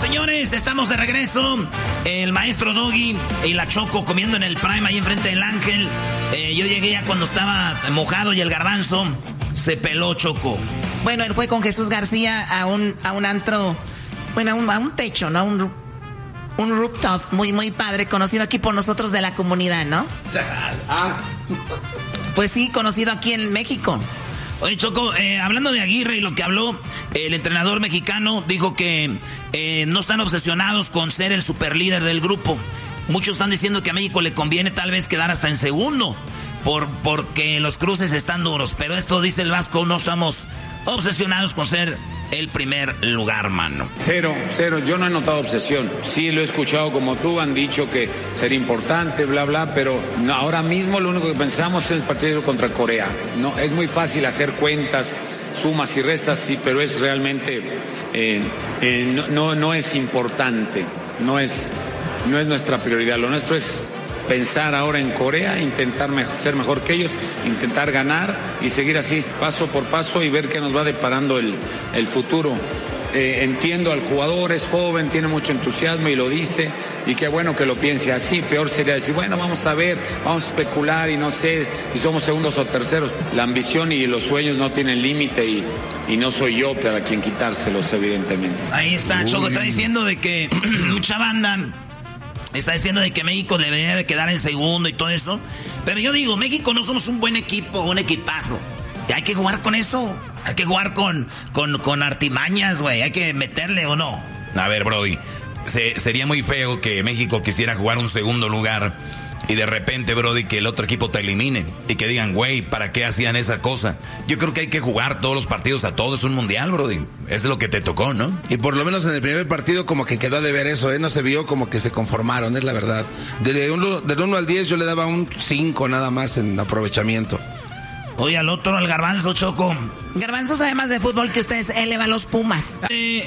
señores, estamos de regreso. El maestro Doggy y la Choco comiendo en el Prime ahí enfrente del Ángel. Yo llegué ya cuando estaba mojado y el garbanzo se peló, Choco. Bueno, él fue con Jesús García a un antro, bueno, a un techo, ¿no? Un rooftop muy padre, conocido aquí por nosotros de la comunidad, ¿no? Pues sí, conocido aquí en México. Oye, Choco, hablando de Aguirre y lo que habló, el entrenador mexicano dijo que no están obsesionados con ser el superlíder del grupo. Muchos están diciendo que a México le conviene tal vez quedar hasta en segundo, porque los cruces están duros. Pero esto, dice el Vasco, no estamos obsesionados con ser el primer lugar, mano. Cero, yo no he notado obsesión. Sí lo he escuchado como tú, han dicho que sería importante, bla, bla, pero no, ahora mismo lo único que pensamos es el partido contra Corea. No, es muy fácil hacer cuentas, sumas y restas, sí, pero es realmente, no es importante, no es nuestra prioridad. Lo nuestro es pensar ahora en Corea, intentar ser mejor que ellos, intentar ganar y seguir así paso por paso y ver qué nos va deparando el futuro. Entiendo al jugador, es joven, tiene mucho entusiasmo y lo dice, y qué bueno que lo piense así. Peor sería decir, bueno, vamos a ver, vamos a especular y no sé si somos segundos o terceros. La ambición y los sueños no tienen límite y no soy yo para quien quitárselos, evidentemente. Ahí está, Choco, está diciendo de que mucha banda está diciendo de que México debería de quedar en segundo y todo eso. Pero yo digo, México no somos un buen equipo, un equipazo. Y hay que jugar con eso. Hay que jugar con artimañas, güey. Hay que meterle, ¿o no? A ver, Brody, sería muy feo que México quisiera jugar un segundo lugar y de repente, Brody, que el otro equipo te elimine y que digan, güey, ¿para qué hacían esa cosa? Yo creo que hay que jugar todos los partidos a todos. Es un mundial, Brody. Es lo que te tocó, ¿no? Y por lo menos en el primer partido como que quedó de ver eso, ¿eh? No se vio como que se conformaron, es la verdad. Del 1 al 10 yo le daba un 5 nada más en aprovechamiento. Oye, al otro, al Garbanzo, Choco. Garbanzo sabe más de fútbol que ustedes. Él le va a los Pumas.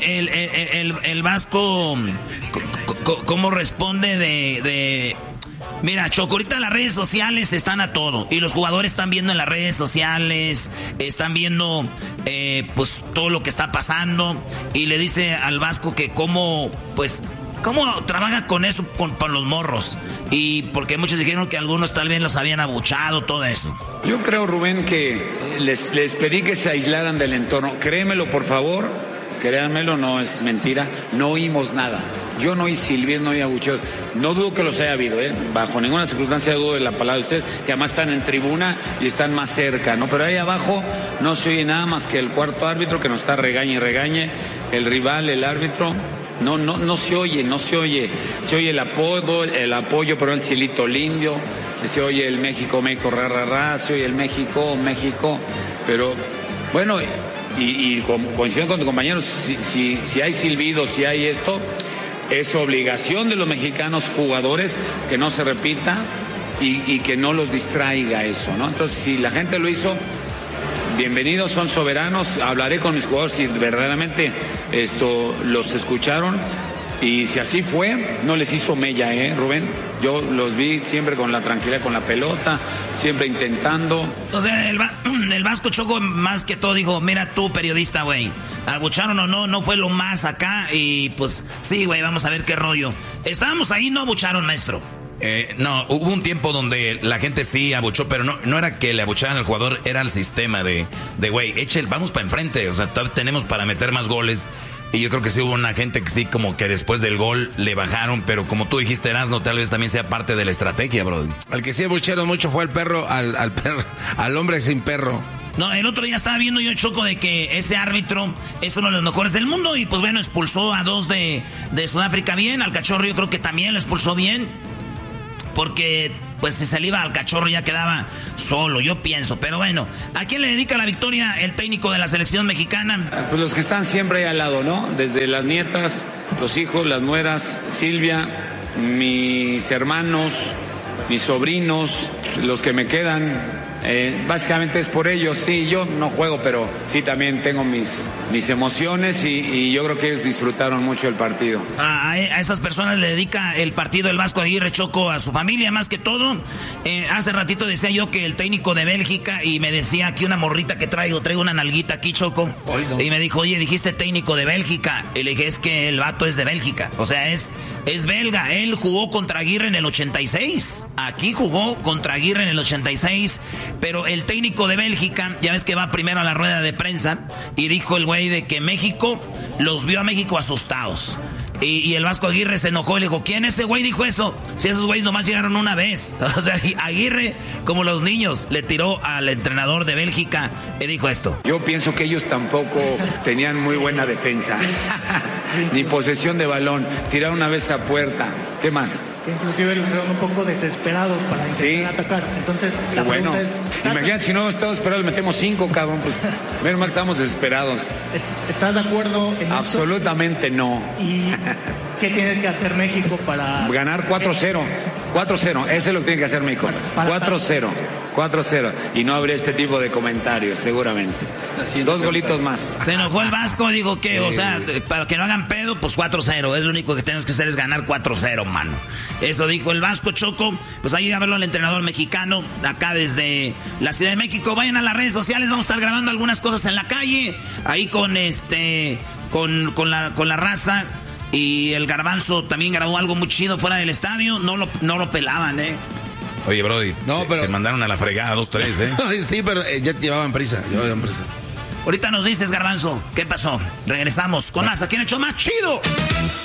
El Vasco, ¿cómo responde de... Mira, Choco, ahorita las redes sociales están a todo. Y los jugadores están viendo en las redes sociales, están viendo pues todo lo que está pasando. Y le dice al Vasco que cómo trabaja con eso, con los morros. Y porque muchos dijeron que algunos tal vez los habían abuchado, todo eso. Yo creo, Rubén, que les pedí que se aislaran del entorno. Créemelo, por favor. Créanmelo, no es mentira. No oímos nada. Yo no oí silbidos, no oí abucheos. No dudo que los haya habido, ¿eh? Bajo ninguna circunstancia dudo de la palabra de ustedes, que además están en tribuna y están más cerca, ¿no? Pero ahí abajo no se oye nada más que el cuarto árbitro que nos está regañe y regañe, el rival, el árbitro. No se oye. Se oye el apoyo, pero el cielito lindo. Se oye el México, ra, se oye el México. Pero, bueno, y coincido con tus compañeros, si hay silbidos, si hay esto, es obligación de los mexicanos jugadores que no se repita y que no los distraiga eso, ¿no? Entonces, si la gente lo hizo, bienvenidos, son soberanos. Hablaré con mis jugadores si verdaderamente los escucharon. Y si así fue, no les hizo mella, Rubén. Yo los vi siempre con la tranquilidad, con la pelota, siempre intentando. O sea, el Vasco, Choco, más que todo dijo, mira tú, periodista, güey, abucharon o no fue lo más acá. Y pues sí, güey, vamos a ver qué rollo. Estábamos ahí, no abucharon, maestro. No, hubo un tiempo donde la gente sí abuchó, pero no era que le abucharan al jugador, era el sistema de güey, vamos para enfrente, o sea, tenemos para meter más goles. Y yo creo que sí hubo una gente que sí, como que después del gol le bajaron, pero como tú dijiste, Erasmo, tal vez también sea parte de la estrategia, bro. Al que sí abucharon mucho fue al hombre sin perro. No, el otro día estaba viendo yo, Choco, de que ese árbitro es uno de los mejores del mundo y pues bueno, expulsó a 2 de Sudáfrica bien, al Cachorro yo creo que también lo expulsó bien. Porque, pues, si se le iba al Cachorro ya quedaba solo, yo pienso. Pero bueno, ¿a quién le dedica la victoria el técnico de la selección mexicana? Pues los que están siempre ahí al lado, ¿no? Desde las nietas, los hijos, las nueras, Silvia, mis hermanos, mis sobrinos, los que me quedan. Básicamente es por ellos. Sí, yo no juego, pero sí también tengo mis mis emociones y yo creo que ellos disfrutaron mucho el partido. A esas personas le dedica el partido el Vasco Aguirre, Choco, a su familia más que todo. Hace ratito decía yo que el técnico de Bélgica, y me decía aquí una morrita que traigo una nalguita aquí, Choco, y me dijo, oye, dijiste técnico de Bélgica, y le dije, es que el vato es de Bélgica, o sea, es belga. Él jugó contra Aguirre en el 86, aquí jugó contra Aguirre en el 86, pero el técnico de Bélgica, ya ves que va primero a la rueda de prensa, y dijo el güey de que México, los vio a México asustados. Y el Vasco Aguirre se enojó y le dijo, ¿quién ese güey dijo eso? Si esos güeyes nomás llegaron una vez. O sea, Aguirre, como los niños, le tiró al entrenador de Bélgica y dijo esto. Yo pienso que ellos tampoco tenían muy buena defensa, ni posesión de balón, tiraron una vez a puerta. ¿Qué más? Inclusive los son un poco desesperados para intentar atacar. Entonces, la pregunta es... Imagínate, si no estamos esperados, metemos 5, cabrón. Pues, menos mal que estamos desesperados. ¿Estás de acuerdo en Absolutamente esto? No. ¿Y qué tiene que hacer México para... Ganar 4-0. 4-0, eso es lo que tiene que hacer México. 4-0. 4-0. Y no habría este tipo de comentarios, seguramente. 2 golitos más. Se enojó el Vasco, dijo que, o sea, para que no hagan pedo, pues 4-0. Es lo único que tienes que hacer es ganar 4-0, mano. Eso dijo el Vasco, Choco. Pues ahí a verlo al entrenador mexicano, acá desde la Ciudad de México. Vayan a las redes sociales, vamos a estar grabando algunas cosas en la calle. Ahí con con la raza. Y el Garbanzo también grabó algo muy chido fuera del estadio. No lo pelaban, Oye, Brody, no, pero... te mandaron a la fregada 2-3, Sí, pero ya llevaban prisa. Ahorita nos dices, Garbanzo, ¿qué pasó? Regresamos con más. ¿A quién ha hecho más chido?